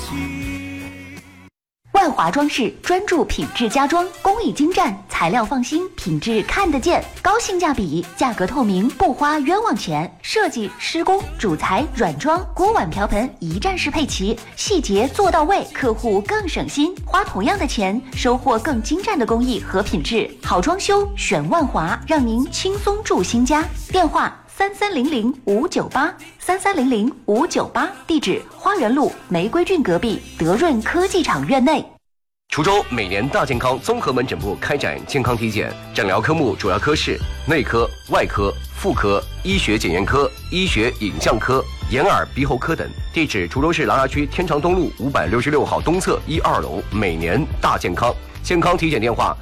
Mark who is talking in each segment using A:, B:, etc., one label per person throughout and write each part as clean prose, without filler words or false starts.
A: 万华装饰专注品质家装，工艺精湛，材料放心，品质看得见，高性价比，价格透明，不花冤枉钱。设计、施工、主材、软装、锅碗瓢盆一站式配齐，细节做到位，客户更省心。花同样的钱，收获更精湛的工艺和品质。好装修选万华，让您轻松住新家。电话3300-598，3300-598，地址花园路玫瑰郡隔壁德润科技厂院内。
B: 滁州每年大健康综合门诊部开展健康体检，诊疗科目主要科室内科、外科、妇科、医学检验科、医学影像科、眼耳鼻喉科等。地址滁州市琅琊区天长东路566号东侧1、2楼。每年大健康。健康体检电话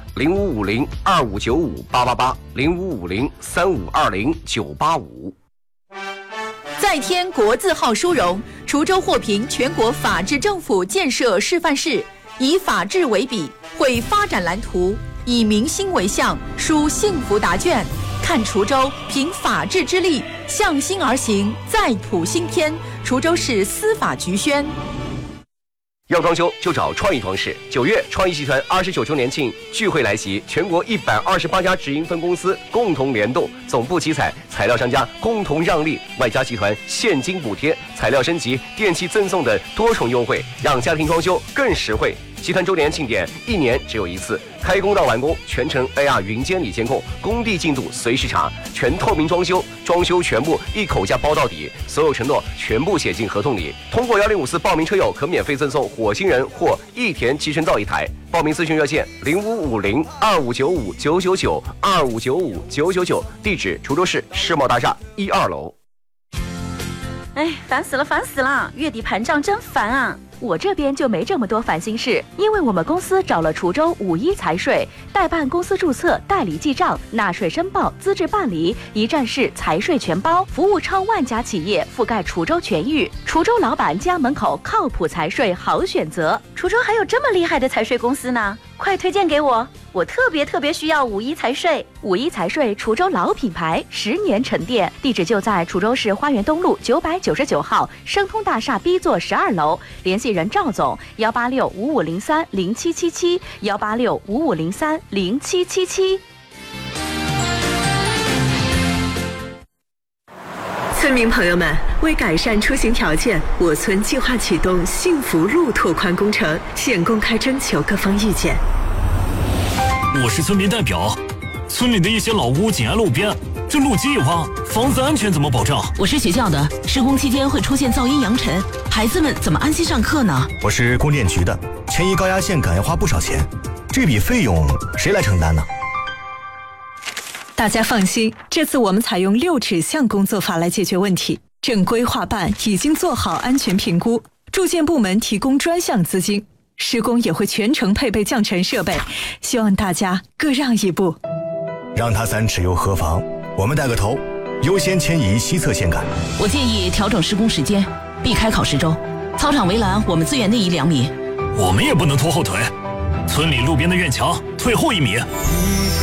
B: 0550-2595-888，0550-3520-985。
C: 再添国字号殊荣，滁州获评全国法治政府建设示范市，以法治为笔，绘发展蓝图，以民心为向，书幸福答卷。看滁州凭法治之力向心而行，再谱新篇。滁州市司法局宣。
B: 要装修就找创意装饰。9月，创意集团29周年庆聚会来袭，全国128家直营分公司共同联动，总部集采，材料商家共同让利，外加集团现金补贴、材料升级、电器赠送等多重优惠，让家庭装修更实惠。集团周年庆典1年只有一次，开工到完工全程 AR 云监理监控，工地进度随时查，全透明装修，装修全部一口价包到底，所有承诺全部写进合同里。通过1054报名车友可免费赠送火星人或益田集成灶1台。报名咨询热线0550-2595-999，2595-999，地址滁州市世贸大厦1、2楼。
D: 哎，烦死了！月底盘账真烦啊！我这边就没这么多烦心事，因为我们公司找了滁州51财税，代办公司注册、代理记账、纳税申报、资质办理，一站式财税全包，服务超万家企业，覆盖滁州全域。滁州老板家门口靠谱财税好选择。滁州还有这么厉害的财税公司呢，快推荐给我！我特别需要51财税。51财税滁州老品牌，10年沉淀，地址就在滁州市花园东路999号生通大厦 B 座12楼，联系人赵总18655030777，18655030777。
E: 村民朋友们，为改善出行条件，我村计划启动幸福路拓宽工程，现公开征求各方意见。
F: 我是村民代表，村里的一些老屋紧挨路边，这路基一挖，房子安全怎么保障？
G: 我是学校的，施工期间会出现噪音扬尘，孩子们怎么安心上课呢？
H: 我是供电局的，迁移高压线杆要花不少钱，这笔费用谁来承担呢？
E: 大家放心，这次我们采用6指向工作法来解决问题。正规划办已经做好安全评估，住建部门提供专项资金，施工也会全程配备降尘设备，希望大家各让一步。
H: 让他3尺又何妨？我们带个头，优先迁移西侧线杆。
G: 我建议调整施工时间，避开考试周。操场围栏我们资源内移2米。
F: 我们也不能拖后腿，村里路边的院墙退后1米。